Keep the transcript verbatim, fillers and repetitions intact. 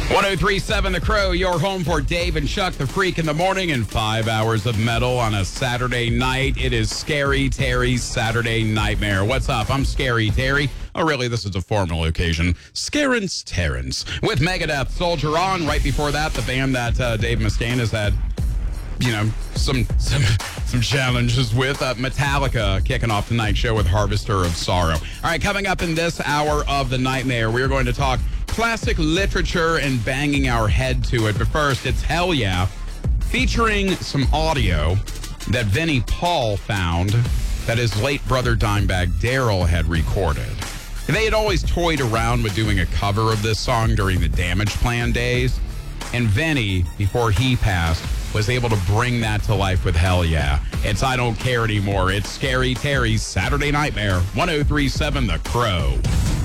one oh three point seven The Crow, your home for Dave and Chuck, the Freak in the morning, and five hours of metal on a Saturday night. It is Scary Terry's Saturday Nightmare. What's up? I'm Scary Terry. Oh, really? This is a formal occasion. Scarence Terrence with Megadeth, Soldier On. Right before that, the band that uh, Dave Mustaine has had, you know, some some some challenges with. Uh, Metallica kicking off tonight's show with Harvester of Sorrow. All right, coming up in this hour of the Nightmare, we're going to talk classic literature and banging our head to it. But first, it's Hell Yeah, featuring some audio that Vinnie Paul found that his late brother Dimebag Darrell had recorded. They had always toyed around with doing a cover of this song during the Damage Plan days, and Vinnie, before he passed, was able to bring that to life with Hell Yeah. It's I Don't Care Anymore. It's Scary Terry's Saturday Nightmare, one oh three point seven The Crow.